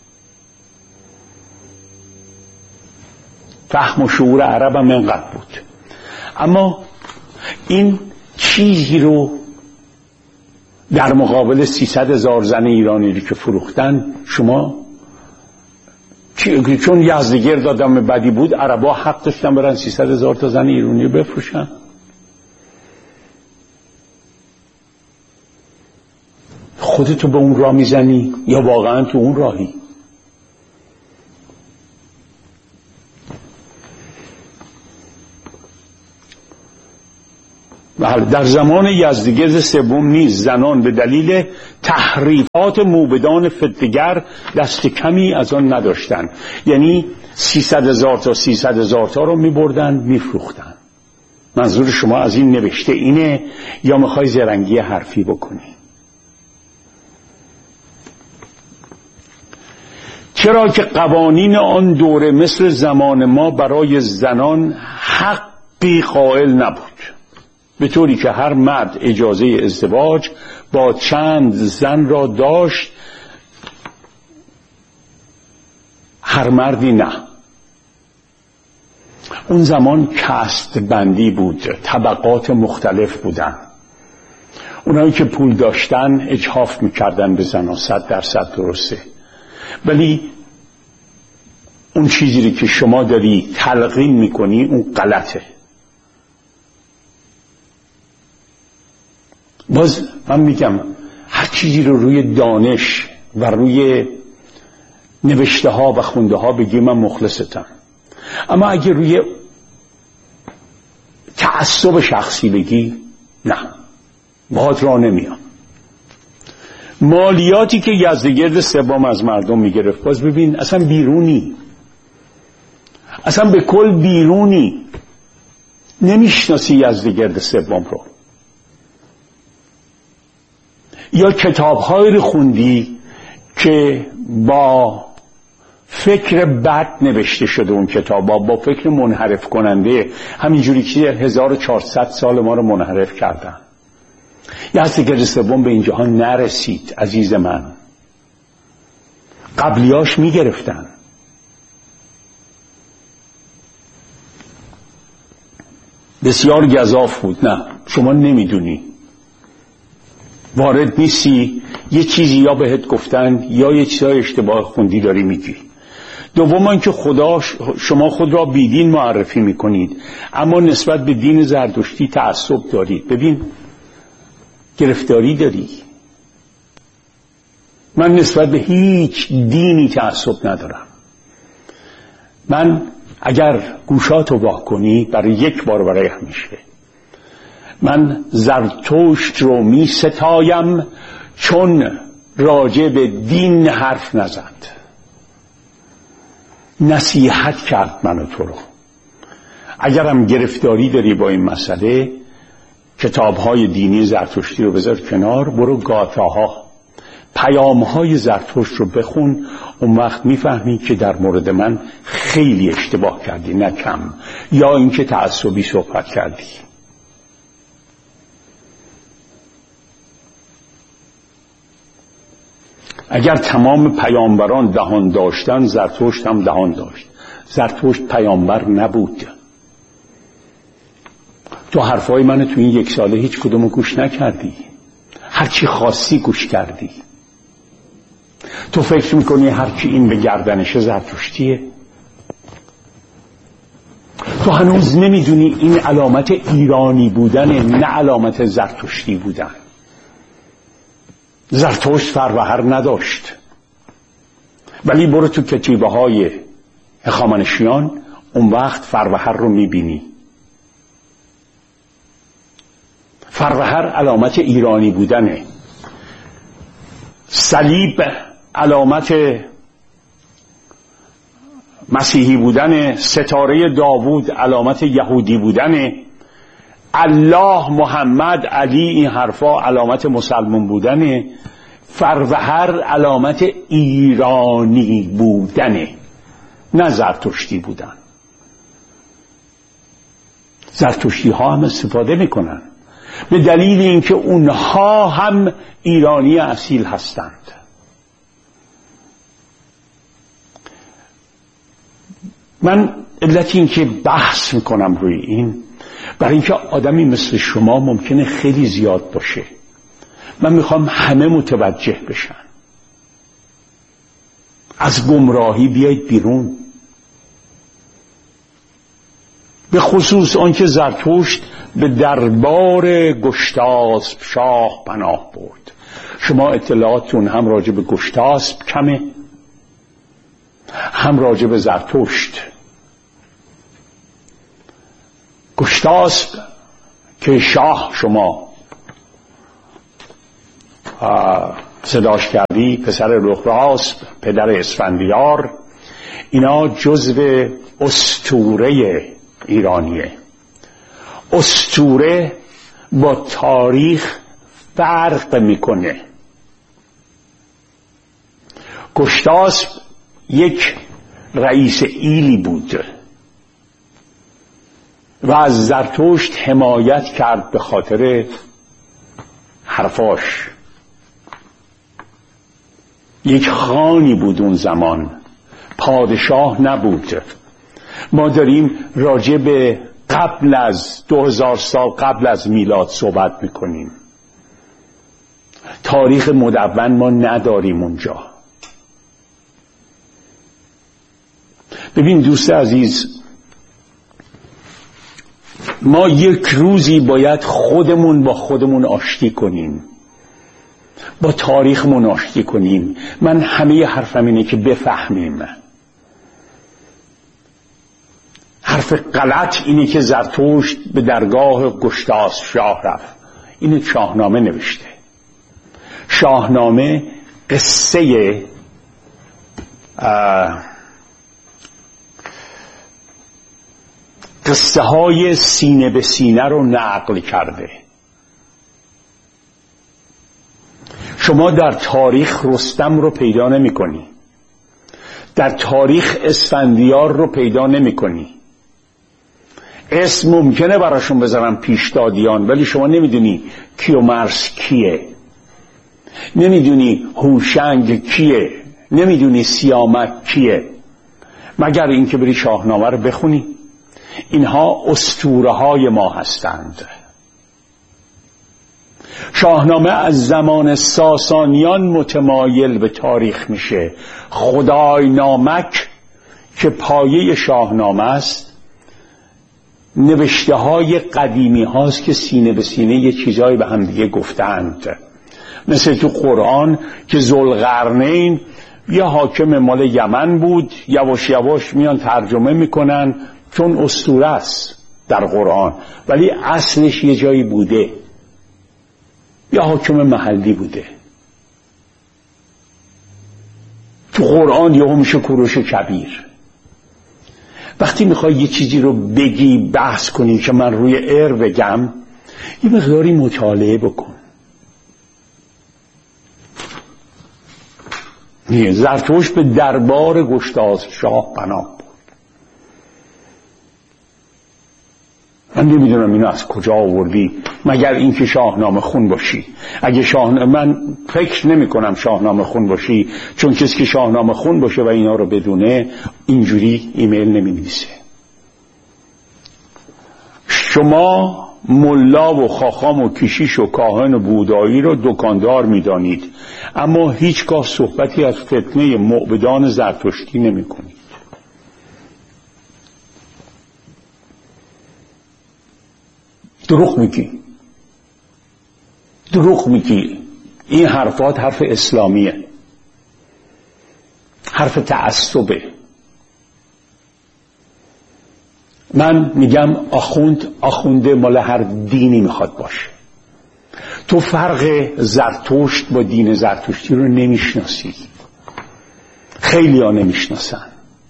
فهم و شعور عرب هم اینقدر بود. اما این چیزی رو در مقابل 300,000 زن ایرانی که فروختن شما چون یزدگرد آدم بدی بود عربا حق داشتن برن 300,000 تا زن ایرانی رو بفروشن. خودتو به اون راه میزنی یا واقعا تو اون راهی؟ بله، در زمان یزدگرد سوم نیز زنان به دلیل تحریفات موبدان فتنه‌گر دست کمی از آن نداشتند. یعنی 300,000 تا 300,000 تا رو می‌بردن می‌فروختن. منظور شما از این نوشته اینه یا می‌خوای زرنگی حرفی بکنی؟ چرا که قوانین آن دوره مثل زمان ما برای زنان حقی قائل نبود، به طوری که هر مرد اجازه ازدواج با چند زن را داشت، هر مردی نه. اون زمان کست بندی بود، طبقات مختلف بودن. اونایی که پول داشتن اجحاف میکردن به زنان، 100% درسته. ولی اون چیزی که شما داری تلقین میکنی اون غلطه. باز من میگم هر چیزی رو روی دانش و روی نوشته ها و خونده ها بگی من مخلصتم، اما اگه روی تعصب شخصی بگی نه، باهات راه نمیام. مالیاتی که یزدگرد سوم از مردم میگرفت، باز ببین اصلا بیرونی، اصلا به کل بیرونی، نمیشناسی یزدگرد سوم رو، یا کتاب‌هایی رو خوندی که با فکر بد نوشته شده، اون کتاب با فکر منحرف کننده، همینجوری که 1400 سال ما رو منحرف کردن. یزدگرد سوم به این جهان نرسید عزیز من، قبلیاش میگرفتن. بسیار گزاف بود. نه شما نمیدونی، وارد نیستی، یه چیزی یا بهت گفتن یا یه چیزای اشتباه خوندی داری میگی. دوم اینکه شما خود را بیدین معرفی میکنید، اما نسبت به دین زرتشتی تعصب دارید. ببین گرفتاری داری. من نسبت به هیچ دینی تعصب ندارم. من اگر گوشاتو وا کنی برای یک بار برای همیشه، من زرتشت رو می ستایم چون راجع به دین حرف نزد، نصیحت کرد منو تو رو. اگرم گرفتاری داری با این مسئله، کتاب‌های دینی زرتشتی رو بذار کنار، برو گاتاها، پیام‌های زرتشت رو بخون. اون وقت میفهمی که در مورد من خیلی اشتباه کردی، نه کم، یا اینکه تعصبی صحبت کردی. اگر تمام پیامبران دهان داشتن، زرتشت هم دهان داشت. زرتشت پیامبر نبود. تو حرفای من تو این 1 ساله هیچ کدومو گوش نکردی، هرچی خاصی گوش کردی. تو فکر میکنی هرچی این به گردنشه زرتشتیه؟ تو هنوز نمیدونی این علامت ایرانی بودن، نه علامت زرتشتی بودن. زرتشت فروهر نداشت، ولی برو تو کتیبه های هخامنشیان، اون وقت فروهر رو میبینی. فروهر علامت ایرانی بودنه، صلیب علامت مسیحی بودنه، ستاره داوود علامت یهودی بودنه، الله، محمد، علی، این حرفا علامت مسلمان بودنه. فروهر علامت ایرانی بودنه، نه زرتشتی بودن. زرتشتی ها هم استفاده میکنن به دلیل اینکه اونها هم ایرانی اصیل هستند. من علتی این که بحث میکنم روی این، برای اینکه آدمی مثل شما ممکنه خیلی زیاد باشه. من میخوام همه متوجه بشن، از گمراهی بیایید بیرون. به خصوص آنکه زرتشت به دربار گشتاسپ شاه پناه برد. شما اطلاعاتتون هم راجع به گشتاسپ کمه، هم راجع به زرتشت. گشتاسپ که شاه شما صداش کردی، پسر رخراست، پدر اسفندیار، اینا جزو اسطوره ایرانیه. اسطوره با تاریخ فرق میکنه. گشتاسپ یک رئیس ایلی بود و از زرتشت حمایت کرد به خاطر حرفاش. یک خانی بود اون زمان، پادشاه نبود. ما داریم راجع به قبل از 2000 سال قبل از میلاد صحبت میکنیم. تاریخ مدون ما نداریم اونجا. ببین دوست عزیز، ما یک روزی باید خودمون با خودمون آشتی کنیم، با تاریخمون آشتی کنیم. من همه حرفم اینه که بفهمیم. حرف غلط اینه که زرتشت به درگاه گشتاسپ شاه رفت. اینو شاهنامه نوشته. شاهنامه قصه قصه های سینه به سینه رو نقل کرده. شما در تاریخ رستم رو پیدا نمی کنی، در تاریخ اسفندیار رو پیدا نمی کنی. اسم ممکنه براشون بذارم پیشدادیان، ولی شما نمیدونی کیومرث کیه، نمیدونی هوشنگ کیه، نمیدونی سیامک کیه، مگر اینکه بری شاهنامه رو بخونی. اینها اسطوره های ما هستند. شاهنامه از زمان ساسانیان متمایل به تاریخ میشه. خدای نامک که پایه شاهنامه است، نوشته های قدیمی هاست که سینه به سینه یه چیزایی به هم دیگه گفتند. مثل تو قرآن که ذوالقرنین یه حاکم مال یمن بود، یواش یواش میان ترجمه میکنن چون اسطوره است در قرآن، ولی اصلش یه جایی بوده، یه حاکم محلی بوده. تو قرآن یهو میشه کوروش کبیر. وقتی میخوای یه چیزی رو بگی، بحث کنی که من روی ایر بگم، یه مقداری مطالعه بکن. زرتشت به دربار گشتاسپ شاه پناه بود. من نمیدونم اینو از کجا آوردی، مگر اینکه شاهنامه خون باشی. اگه من فکر نمی کنم شاهنامه خون باشی، چون کسی که شاهنامه خون باشه و اینا رو بدونه اینجوری ایمیل نمی نویسه. شما ملا و خاخام و کشیش و کاهن و بودایی رو دکاندار می دانید، اما هیچگاه صحبتی از فتنه موبدان زرتشتی نمی کنید. دروغ میگی. این حرفات حرف اسلامیه، حرف تعصبه. من میگم آخونده مال هر دینی میخواد باشه. تو فرق زرتشت با دین زرتشتی رو نمیشناسی، خیلی ها نمیشناسن.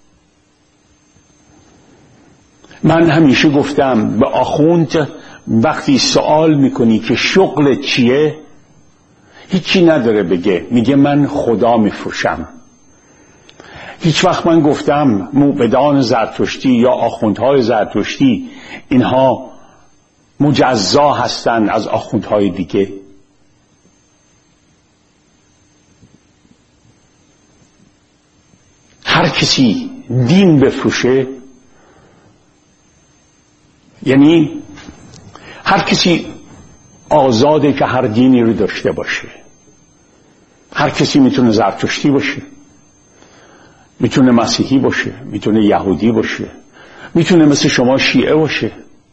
من همیشه گفتم به آخوند وقتی سوال میکنی که شغل چیه، هیچی نداره بگه، میگه من خدا میفروشم. هیچ وقت من گفتم موبدان زرتشتی یا آخوندهای زرتشتی اینها مجزا هستن از آخوندهای دیگه. هر کسی دین بفروشه، یعنی هر کسی آزاده که هر دینی رو داشته باشه. هر کسی میتونه زرتشتی باشه، میتونه مسیحی باشه، میتونه یهودی باشه، میتونه مثل شما شیعه باشه،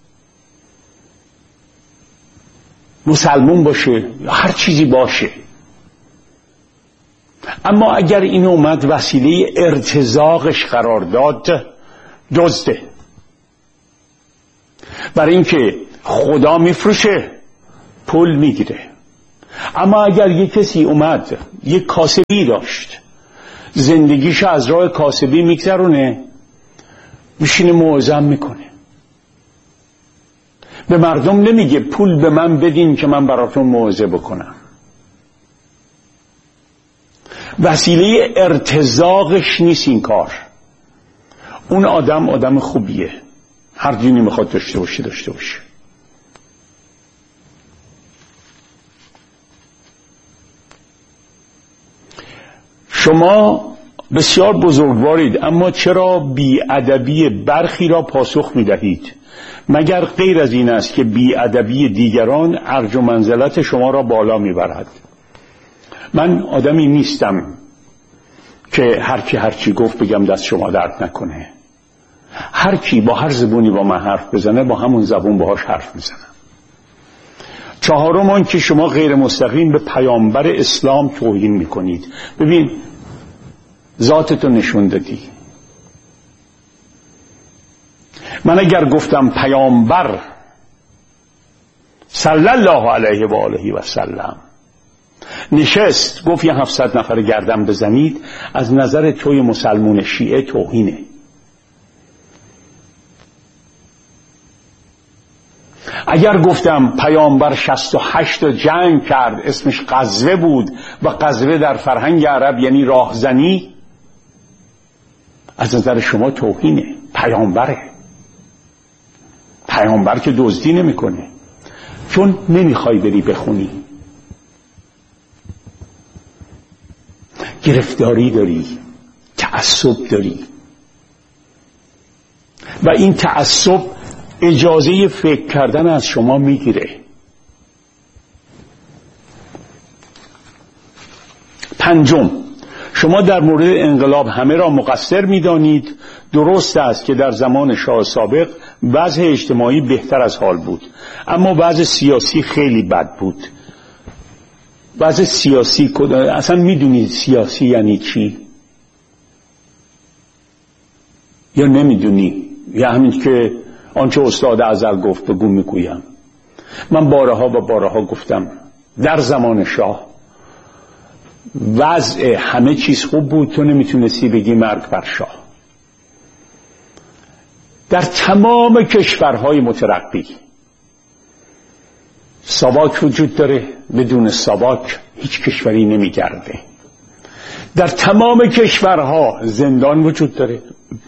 مسلمون باشه، هر چیزی باشه. اما اگر این اومد وسیله ارتزاقش قرار داد، دزده. برای اینکه خدا میفروشه، پول میگیره. اما اگر یک کسی اومد یک کاسبی داشت، زندگیشو از راه کاسبی میگذرونه، میشینه موعظه میکنه، به مردم نمیگه پول به من بدین که من براتون موعظه بکنم. وسیله ارتزاقش نیست این کار. اون آدم خوبیه، هر دینی میخواد داشته باشه. شما بسیار بزرگوارید، اما چرا بی‌ادبی برخی را پاسخ میدهید؟ مگر غیر از این است که بی‌ادبی دیگران ارج و منزلت شما را بالا میبرد؟ من آدمی نیستم که هرچی گفت بگم دست شما درد نکنه. هر کی با هر زبونی با من حرف بزنه، با همون زبون باهاش حرف میزنم. چهارم آن که شما غیر مستقیم به پیامبر اسلام توهین میکنید. ببین ذاتتو نشون دادی. من اگر گفتم پیامبر صلی الله علیه و آله و سلم نشست گفت یه 700 نفر گردن بزنید، از نظر توی مسلمون شیعه توهینه. اگر گفتم پیامبر 68 جنگ کرد، اسمش غزوه بود و غزوه در فرهنگ عرب یعنی راهزنی، از نظر شما توهینه. پیامبر که دزدی نمیکنه، چون نمیخوای بری بخونی. گرفتاری داری، تعصب داری، و این تعصب اجازه فکر کردن از شما میگیره. پنجم، شما در مورد انقلاب همه را مقصر میدانید. درست است که در زمان شاه سابق وضع اجتماعی بهتر از حال بود، اما وضع سیاسی خیلی بد بود. وضع سیاسی اصلا میدونید سیاسی یعنی چی؟ یا نمیدونی؟ یا همین که آنچه استاد ازل گفت بگو میگویم. من بارها گفتم در زمان شاه وضع همه چیز خوب بود، تو نمیتونستی بگی مرگ بر شاه. در تمام کشورهای مترقی ساواک وجود داره، بدون ساواک هیچ کشوری نمیگرده. در تمام کشورها زندان وجود داره.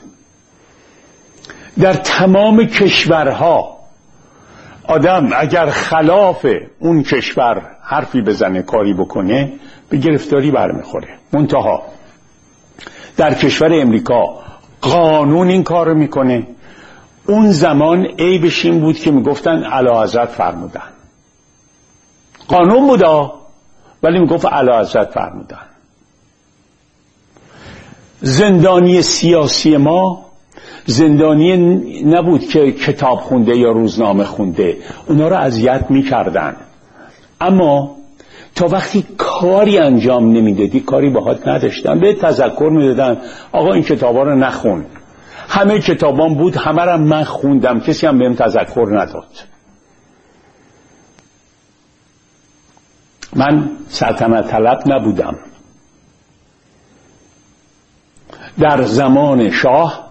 در تمام کشورها آدم اگر خلاف اون کشور حرفی بزنه، کاری بکنه، به گرفتاری برمیخوره. منتها در کشور امریکا قانون این کار میکنه. اون زمان عیبش این بود که میگفتن اعلیحضرت فرمودن. قانون بودا ولی میگفت اعلیحضرت فرمودن. زندانی سیاسی ما زندانی نبود که کتاب خونده یا روزنامه خونده، اونا را اذیت میکردن، اما تا وقتی کاری انجام نمیدادی کاری باهات نداشتن. به تذکر میدادن آقا این کتابا رو نخون. همه کتابام بود، همه را من خوندم، کسی هم بهم تذکر نداد. من سلطنت طلب نبودم. در زمان شاه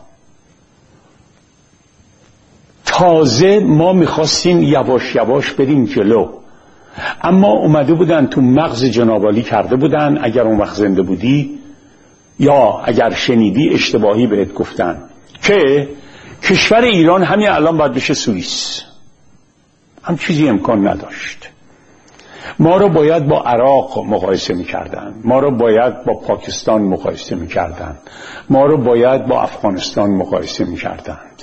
تازه ما میخواستیم یواش یواش بریم جلو، اما اومده بودن تو مغز جنابعالی کرده بودن. اگر اون وقت زنده بودی یا اگر شنیدی اشتباهی بهت گفتن که کشور ایران همین الان باید بشه سوئیس. هم چیزی امکان نداشت. ما رو باید با عراق مقایسه میکردن، ما رو باید با پاکستان مقایسه میکردن، ما رو باید با افغانستان مقایسه میکردند.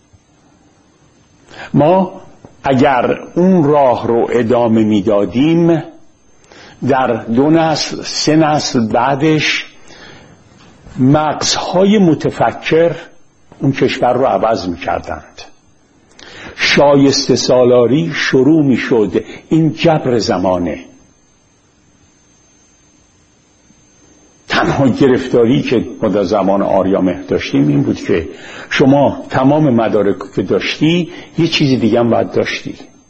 ما اگر اون راه رو ادامه میدادیم، در 2 نسل 3 نسل بعدش مغزهای متفکر اون کشور رو عوض میکردند. شایسته سالاری شروع میشد. این جبر زمانه. تنها گرفتاری که ما در زمان آریامهر داشتیم این بود که شما تمام مدارک که داشتی یه چیزی دیگه هم باید داشتی.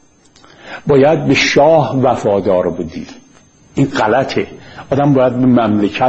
باید به شاه وفادار بودی. این غلطه. آدم باید به مملکت